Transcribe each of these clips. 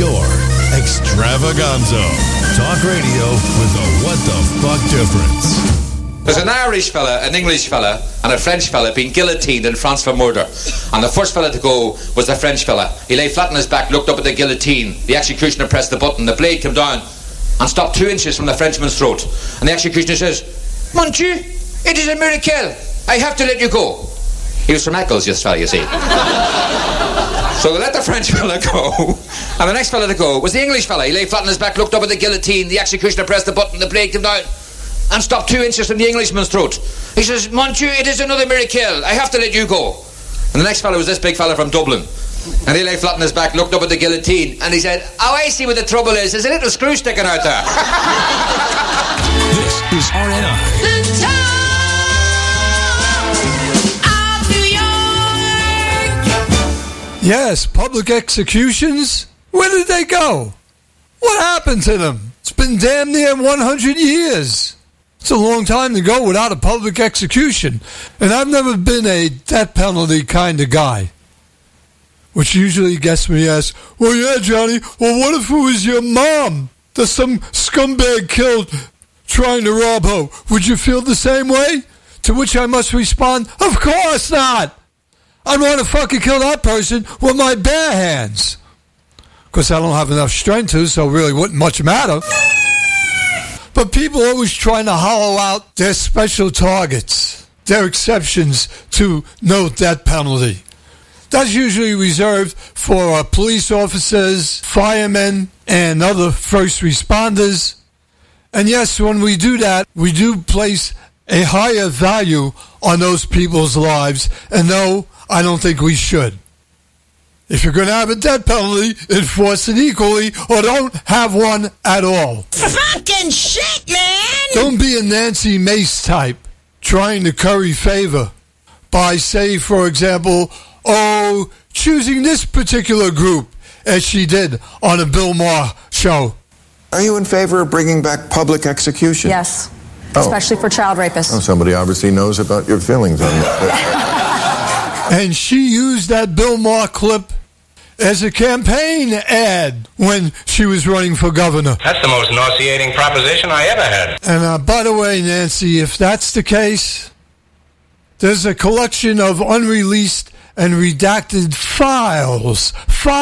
your extravaganza. Talk radio with a what the fuck difference. There's an Irish fella, an English fella, and a French fella being guillotined in France for murder. And the first fella to go was the French fella. He lay flat on his back, looked up at the guillotine. The executioner pressed the button. The blade came down and stopped 2 inches from the Frenchman's throat. And the executioner says, "Mon Dieu, it is a miracle. I have to let you go." He was from Eccles, this fella, you see. So they let the French fella go. And the next fella to go was the English fella. He lay flat on his back, looked up at the guillotine. The executioner pressed the button. The blade came down and stopped 2 inches from the Englishman's throat. He says, "Mon Dieu, it is another miracle. I have to let you go." And the next fella was this big fella from Dublin. And he lay flat on his back, looked up at the guillotine, and he said, "Oh, I see what the trouble is. There's a little screw sticking out there." This is RNI. The town of New York. Yes, public executions. Where did they go? What happened to them? It's been damn near 100 years. It's a long time to go without a public execution. And I've never been a death penalty kind of guy. Which usually gets me asked, "Well, yeah, Johnny, well, what if it was your mom that some scumbag killed trying to rob her? Would you feel the same way?" To which I must respond, "Of course not. I'd want to fucking kill that person with my bare hands." Of course, I don't have enough strength to, so it really wouldn't much matter. But people are always trying to hollow out their special targets, their exceptions to no death penalty. That's usually reserved for police officers, firemen, and other first responders. And yes, when we do that, we do place a higher value on those people's lives. And no, I don't think we should. If you're going to have a death penalty, enforce it equally or don't have one at all. Fucking shit, man! Don't be a Nancy Mace type trying to curry favor by, say, for example, choosing this particular group as she did on a Bill Maher show. Are you in favor of bringing back public execution? Yes, especially for child rapists. Oh, somebody obviously knows about your feelings on that. And she used that Bill Maher clip as a campaign ad when she was running for governor. That's the most nauseating proposition I ever had. And by the way, Nancy, if that's the case, there's a collection of unreleased and redacted files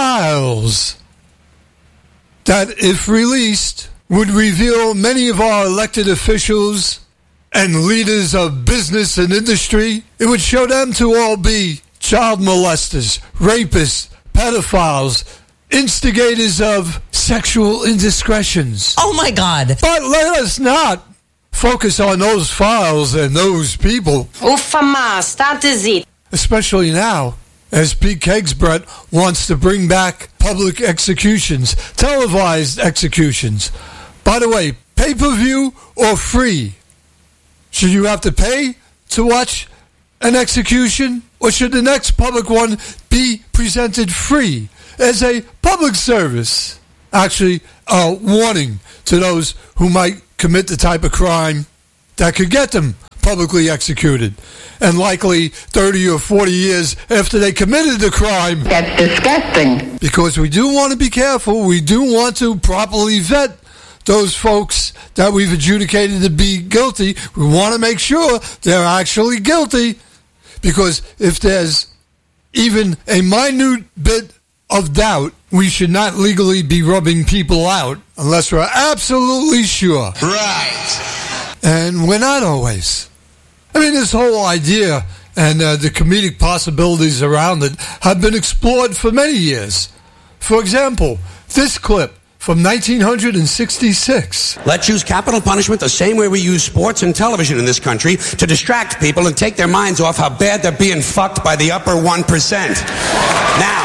that, if released, would reveal many of our elected officials and leaders of business and industry. It would show them to all be child molesters, rapists, pedophiles, instigators of sexual indiscretions. Oh my God. But let us not focus on those files and those people. Uffa ma, state zitto. Especially now, as Pete Kegsbrett wants to bring back public executions, televised executions. By the way, pay-per-view or free? Should you have to pay to watch an execution? Or should the next public one be presented free as a public service? Actually, a warning to those who might commit the type of crime that could get them publicly executed. And likely 30 or 40 years after they committed the crime. That's disgusting. Because we do want to be careful. We do want to properly vet those folks that we've adjudicated to be guilty. We want to make sure they're actually guilty. Because if there's even a minute bit of doubt, we should not legally be rubbing people out unless we're absolutely sure. Right. And we're not always. I mean, this whole idea and the comedic possibilities around it have been explored for many years. For example, this clip from 1966. Let's use capital punishment the same way we use sports and television in this country to distract people and take their minds off how bad they're being fucked by the upper 1%. Now,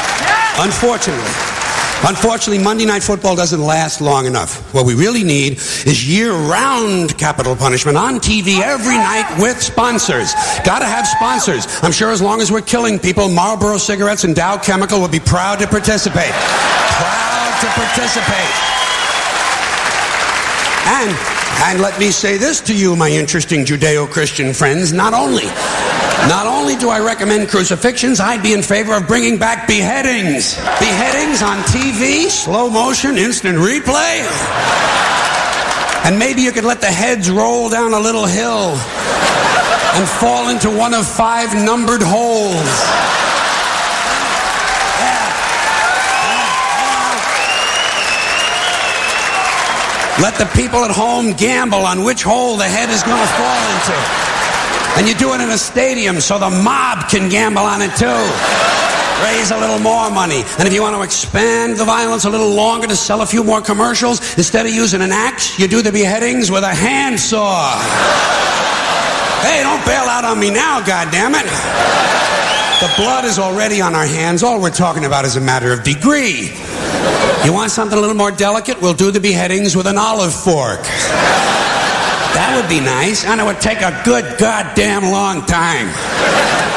unfortunately, Monday Night Football doesn't last long enough. What we really need is year-round capital punishment on TV every night with sponsors. Gotta have sponsors. I'm sure as long as we're killing people, Marlboro Cigarettes and Dow Chemical will be proud to participate. And let me say this to you, my interesting Judeo-Christian friends, not only Not only do I recommend crucifixions, I'd be in favor of bringing back beheadings. Beheadings on TV, slow motion, instant replay. And maybe you could let the heads roll down a little hill and fall into one of 5 numbered holes. Let the people at home gamble on which hole the head is going to fall into. And you do it in a stadium so the mob can gamble on it too. Raise a little more money. And if you want to expand the violence a little longer to sell a few more commercials, instead of using an axe, you do the beheadings with a handsaw. Hey, don't bail out on me now, goddammit. The blood is already on our hands. All we're talking about is a matter of degree. You want something a little more delicate? We'll do the beheadings with an olive fork. That would be nice, and it would take a good goddamn long time.